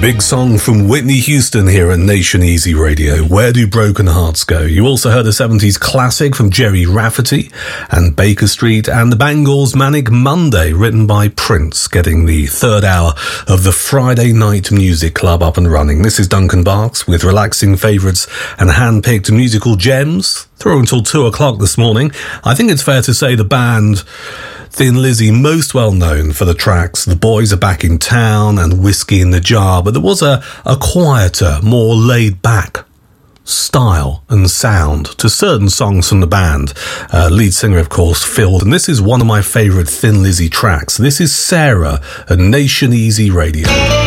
big song from Whitney Houston here at Nation Easy Radio, Where Do Broken Hearts Go? You also heard a 70s classic from Jerry Rafferty and Baker Street, and the Bangles' Manic Monday, written by Prince, getting the third hour of the Friday Night Music Club up and running. This is Duncan Barks with relaxing favourites and hand-picked musical gems through until 2 o'clock this morning. I think it's fair to say the band Thin Lizzy, most well known for the tracks The Boys Are Back in Town and Whiskey in the Jar, but there was a quieter, more laid-back style and sound to certain songs from the band. Lead singer, of course, Phil, and this is one of my favourite Thin Lizzy tracks. This is Sarah at Nation Easy Radio.